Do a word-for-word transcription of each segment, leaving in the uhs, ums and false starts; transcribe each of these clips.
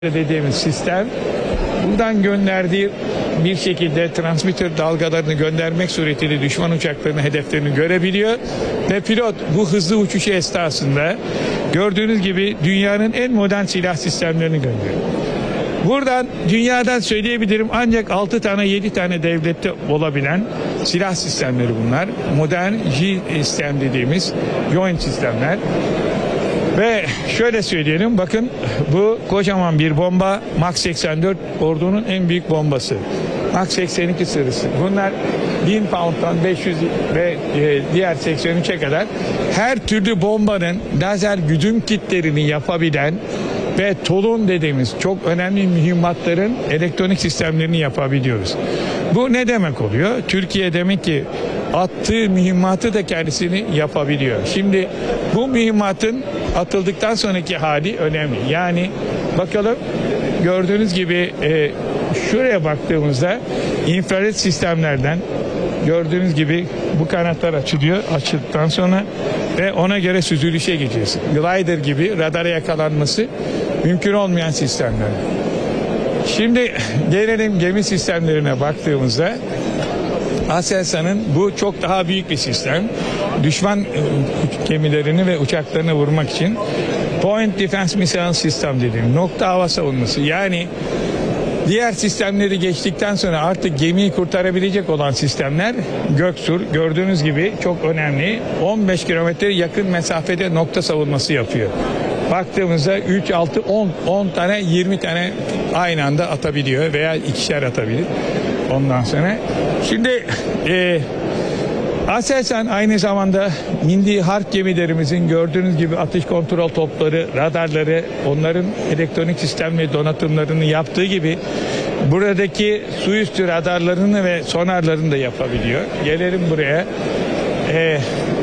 dediğimiz sistem buradan gönderdiği bir şekilde transmitter dalgalarını göndermek suretiyle düşman uçaklarının hedeflerini görebiliyor ve pilot bu hızlı uçuşu esnasında gördüğünüz gibi dünyanın en modern silah sistemlerini gönderiyor. Buradan dünyadan söyleyebilirim ancak altı tane yedi tane devlette olabilen silah sistemleri bunlar. Modern J-sistem dediğimiz joint sistemler. Ve şöyle söyleyelim, bakın bu kocaman bir bomba, Mach seksen dört ordunun en büyük bombası. Mach seksen iki sırası. Bunlar bin pound'dan beş yüz ve e, diğer seksen üçe kadar her türlü bombanın lazer güdüm kitlerini yapabilen ve tolun dediğimiz çok önemli mühimmatların elektronik sistemlerini yapabiliyoruz. Bu ne demek oluyor? Türkiye demek ki attığı mühimmatı da kendisini yapabiliyor. Şimdi bu mühimmatın atıldıktan sonraki hali önemli. Yani bakalım gördüğünüz gibi e, şuraya baktığımızda infrared sistemlerden gördüğünüz gibi bu kanatlar açılıyor. Açıldıktan sonra ve ona göre süzülüşe geçeceğiz. Glider gibi radara yakalanması mümkün olmayan sistemler. Şimdi gelelim gemi sistemlerine baktığımızda Aselsan'ın bu çok daha büyük bir sistem. Düşman gemilerini ve uçaklarını vurmak için Point Defense Missile System dediğim nokta hava savunması. Yani diğer sistemleri geçtikten sonra artık gemiyi kurtarabilecek olan sistemler Göksur gördüğünüz gibi çok önemli. on beş kilometre yakın mesafede nokta savunması yapıyor. Baktığımızda üç, altı, on, on tane, yirmi tane aynı anda atabiliyor veya ikişer atabilir. Ondan sonra şimdi e, Aselsan aynı zamanda milli harp gemilerimizin gördüğünüz gibi atış kontrol topları, radarları, onların elektronik sistem ve donatımlarını yaptığı gibi buradaki su üstü radarlarını ve sonarlarını da yapabiliyor. Gelelim buraya. Ee,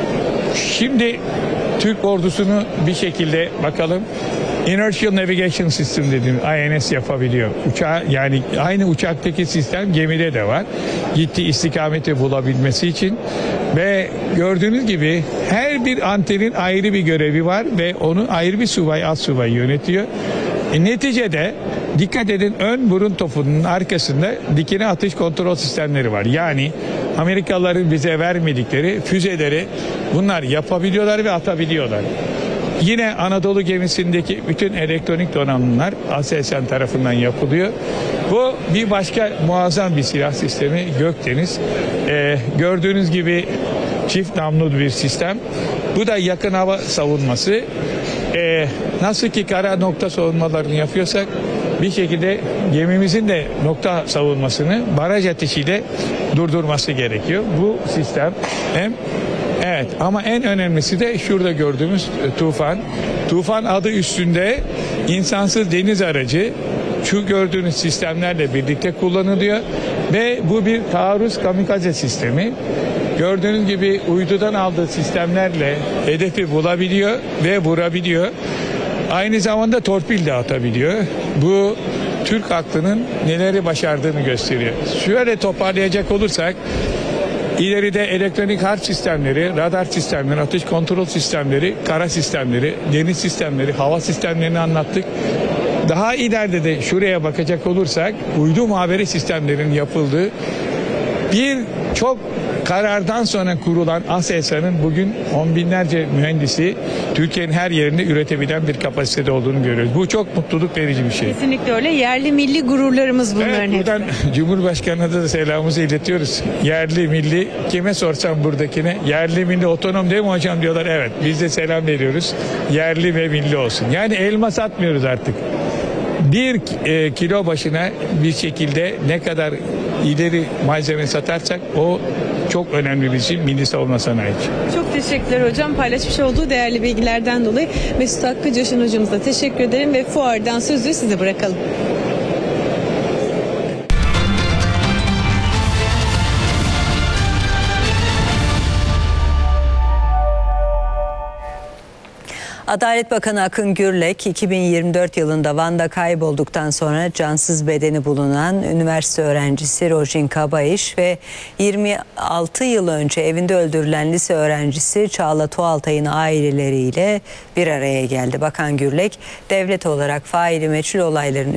şimdi Türk ordusunu bir şekilde bakalım. Inertial Navigation System dediğimiz I N S yapabiliyor. Uçağı, yani aynı uçaktaki sistem gemide de var. Gittiği istikameti bulabilmesi için ve gördüğünüz gibi her bir antenin ayrı bir görevi var ve onu ayrı bir subay, alt subay yönetiyor. E, neticede dikkat edin, ön burun topunun arkasında dikine atış kontrol sistemleri var. Yani Amerikalıların bize vermedikleri füzeleri bunlar yapabiliyorlar ve atabiliyorlar. Yine Anadolu gemisindeki bütün elektronik donanımlar Aselsan tarafından yapılıyor. Bu bir başka muazzam bir silah sistemi Gökdeniz. Ee, gördüğünüz gibi çift namlulu bir sistem. Bu da yakın hava savunması. Ee, nasıl ki kara nokta savunmalarını yapıyorsak bir şekilde gemimizin de nokta savunmasını baraj ateşiyle durdurması gerekiyor. Bu sistem hem evet, ama en önemlisi de şurada gördüğümüz e, Tufan. Tufan adı üstünde insansız deniz aracı şu gördüğünüz sistemlerle birlikte kullanılıyor ve bu bir taarruz kamikaze sistemi. Gördüğünüz gibi uydudan aldığı sistemlerle hedefi bulabiliyor ve vurabiliyor. Aynı zamanda torpil de atabiliyor. Bu Türk aklının neleri başardığını gösteriyor. Şöyle toparlayacak olursak, İleride elektronik harp sistemleri, radar sistemleri, atış kontrol sistemleri, kara sistemleri, deniz sistemleri, hava sistemlerini anlattık. Daha ileride de şuraya bakacak olursak uydu muhabere sistemlerinin yapıldığı bir çok karardan sonra kurulan Aselsan'ın bugün on binlerce mühendisi Türkiye'nin her yerinde üretebilen bir kapasitede olduğunu görüyoruz. Bu çok mutluluk verici bir şey. Kesinlikle öyle. Yerli milli gururlarımız bunların evet, buradan hepsi. Cumhurbaşkanı'na da selamımızı iletiyoruz. Yerli milli, kime sorsam buradakine yerli milli otonom değil mi hocam diyorlar. Evet, biz de selam veriyoruz. Yerli ve milli olsun. Yani elma satmıyoruz artık. Bir e, kilo başına bir şekilde ne kadar ileri malzeme satarsak o çok önemli bir şey milli savunma sanayi için. Çok teşekkürler hocam. Paylaşmış olduğu değerli bilgilerden dolayı Mesut Hakkı Coşun hocamıza teşekkür ederim ve fuardan sözü size bırakalım. Adalet Bakanı Akın Gürlek, iki bin yirmi dört yılında Van'da kaybolduktan sonra cansız bedeni bulunan üniversite öğrencisi Rojin Kabayiş ve yirmi altı yıl önce evinde öldürülen lise öğrencisi Çağla Tuğaltay'ın aileleriyle bir araya geldi. Bakan Gürlek, devlet olarak faili meçhul olayların